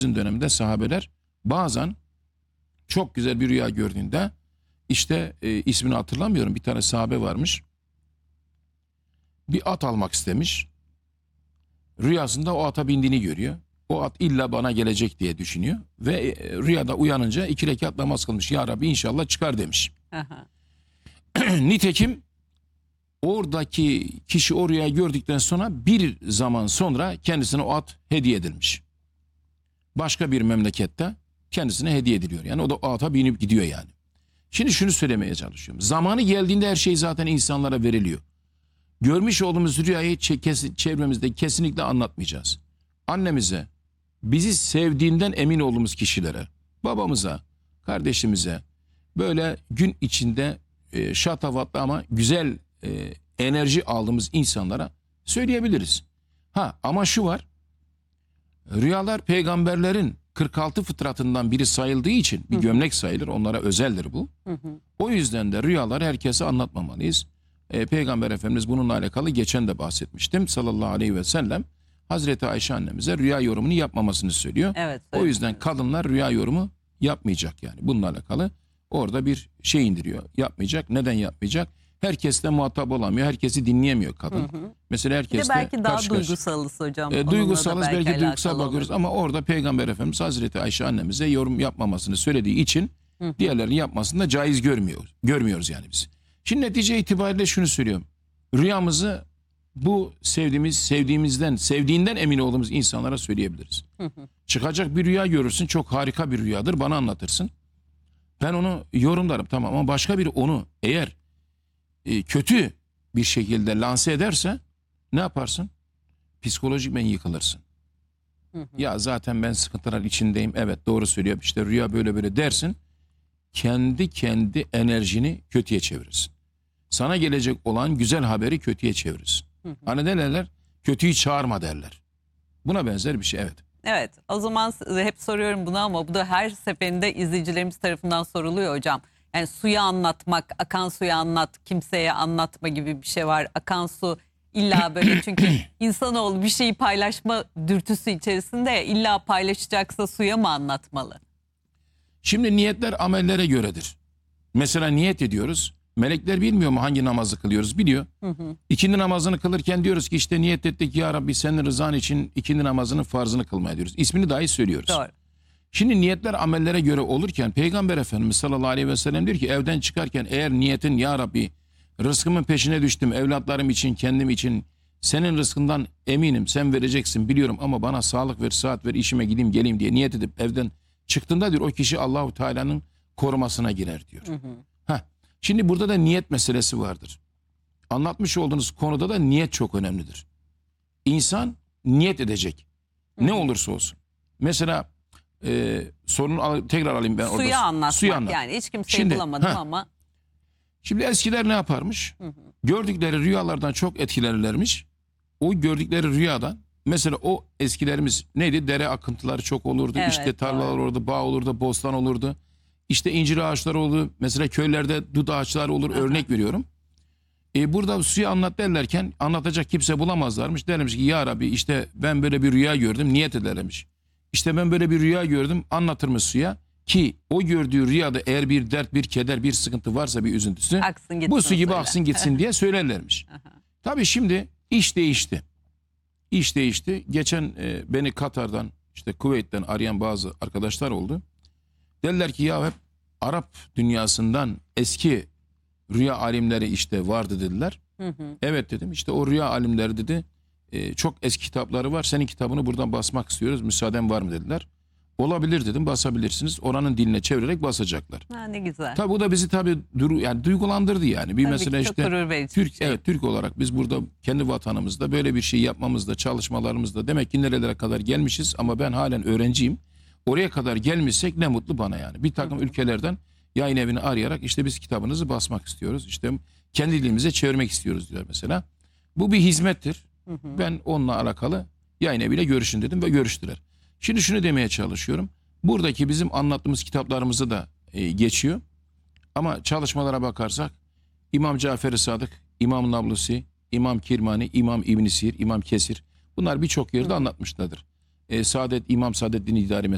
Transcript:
döneminde sahabeler bazen çok güzel bir rüya gördüğünde işte ismini hatırlamıyorum, bir tane sahabe varmış. Bir at almak istemiş. Rüyasında o ata bindiğini görüyor. O at illa bana gelecek diye düşünüyor. Ve rüyada uyanınca 2 rekat namaz kılmış. Ya Rabbi inşallah çıkar demiş. Nitekim oradaki kişi o rüyayı gördükten sonra bir zaman sonra kendisine o at hediye edilmiş. Başka bir memlekette kendisine hediye ediliyor. Yani o da o ata binip gidiyor yani. Şimdi şunu söylemeye çalışıyorum. Zamanı geldiğinde her şey zaten insanlara veriliyor. Görmüş olduğumuz rüyayı çevremizde kesinlikle anlatmayacağız. Annemize, bizi sevdiğinden emin olduğumuz kişilere, babamıza, kardeşimize, böyle gün içinde şatafatlı ama güzel enerji aldığımız insanlara söyleyebiliriz. Ama şu var, rüyalar peygamberlerin 46 fıtratından biri sayıldığı için bir gömlek sayılır, onlara özeldir bu. O yüzden de rüyaları herkese anlatmamalıyız. Peygamber Efendimiz bununla alakalı geçen de bahsetmiştim. Sallallahu aleyhi ve sellem Hazreti Ayşe annemize rüya yorumunu yapmamasını söylüyor. Evet, o yüzden kadınlar rüya yorumu yapmayacak yani. Bununla alakalı orada bir şey indiriyor. Yapmayacak. Neden yapmayacak? Herkesle muhatap olamıyor. Herkesi dinleyemiyor kadın. Mesela herkesle belki daha duygusalız hocam. Duygusalız, belki duygusal bakıyoruz olur. ama orada Peygamber Efendimiz Hazreti Ayşe annemize yorum yapmamasını söylediği için diğerlerinin yapmasını da caiz görmüyoruz yani biz. Şimdi netice itibariyle şunu söylüyorum. Rüyamızı bu sevdiğinden emin olduğumuz insanlara söyleyebiliriz. Çıkacak bir rüya görürsün, çok harika bir rüyadır, bana anlatırsın. Ben onu yorumlarım, tamam, ama başka biri onu eğer kötü bir şekilde lanse ederse ne yaparsın? Psikolojikmen yıkılırsın. Ya zaten ben sıkıntılar içindeyim, evet doğru söylüyor, işte rüya böyle böyle dersin. Kendi enerjini kötüye çevirirsin. Sana gelecek olan güzel haberi kötüye çevirirsin. Hani ne derler? Kötüyü çağırma derler. Buna benzer bir şey, evet. Evet, o zaman hep soruyorum bunu ama bu da her seferinde izleyicilerimiz tarafından soruluyor hocam. Yani suyu anlatmak, akan suyu anlat, kimseye anlatma gibi bir şey var. Akan su illa böyle, çünkü insanoğlu bir şeyi paylaşma dürtüsü içerisinde, illa paylaşacaksa suya mı anlatmalı? Şimdi niyetler amellere göredir. Mesela niyet ediyoruz. Melekler bilmiyor mu hangi namazı kılıyoruz? Biliyor. İkindi namazını kılırken diyoruz ki işte niyet ettik ya Rabbi senin rızan için ikindi namazının farzını kılmaya diyoruz. İsmini dahi söylüyoruz. Doğru. Şimdi niyetler amellere göre olurken Peygamber Efendimiz sallallahu aleyhi ve sellem diyor ki evden çıkarken eğer niyetin ya Rabbi rızkımın peşine düştüm, evlatlarım için, kendim için, senin rızkından eminim, sen vereceksin biliyorum ama bana sağlık ver, sıhhat ver, işime gideyim geleyim diye niyet edip evden çıktığında diyor o kişi Allahu Teala'nın korumasına girer diyor. Şimdi burada da niyet meselesi vardır. Anlatmış olduğunuz konuda da niyet çok önemlidir. İnsan niyet edecek. Ne olursa olsun. Mesela sorunu tekrar alayım ben orada. Suya anlatmak, suyu anlat. yani hiç kimseyi bulamadım ama. Şimdi eskiler ne yaparmış? Gördükleri rüyalardan çok etkilenirlermiş. O gördükleri rüyadan, mesela o eskilerimiz neydi? Dere akıntıları çok olurdu. Evet, işte tarlalar olurdu, bağ olurdu, bostan olurdu. İşte incir ağaçları oldu. Mesela köylerde dut ağaçları olur. Örnek veriyorum. Burada suyu anlat derlerken anlatacak kimse bulamazlarmış. Dermiş ki ya Rabbi işte ben böyle bir rüya gördüm. Niyet edermiş. İşte ben böyle bir rüya gördüm. Anlatırmış suya. Ki o gördüğü rüyada eğer bir dert, bir keder, bir sıkıntı varsa, bir üzüntüsü, Aksın gitsin, bu su gibi söyle. aksın gitsin diye söylerlermiş. Tabii şimdi iş değişti. İş değişti. Geçen beni Katar'dan, işte Kuveyt'ten arayan bazı arkadaşlar oldu. Derler ki ya hep Arap dünyasından eski rüya alimleri işte vardı dediler. Evet dedim, işte o rüya alimleri dedi çok eski kitapları var, senin kitabını buradan basmak istiyoruz, müsaaden var mı dediler. Olabilir dedim, basabilirsiniz, oranın diline çevirerek basacaklar. Ne güzel. Tabii bu da bizi yani duygulandırdı yani. Bir Tabii mesela işte Türk olarak biz burada kendi vatanımızda böyle bir şey yapmamızda, çalışmalarımızda demek ki nerelere kadar gelmişiz ama ben halen öğrenciyim. Oraya kadar gelmişsek ne mutlu bana yani. Bir takım ülkelerden yayın evini arayarak işte biz kitabınızı basmak istiyoruz. İşte kendi dilimize çevirmek istiyoruz diyor mesela. Bu bir hizmettir. Ben onunla alakalı yayın eviyle görüşün dedim ve görüştüler. Şimdi şunu demeye çalışıyorum. Buradaki bizim anlattığımız kitaplarımızı da geçiyor. Ama çalışmalara bakarsak İmam Cafer-i Sadık, İmam Nablusi, İmam Kirmani, İmam İbn Sir, İmam Kesir, bunlar birçok yerde anlatmışlardır. İmam Saadettin İdari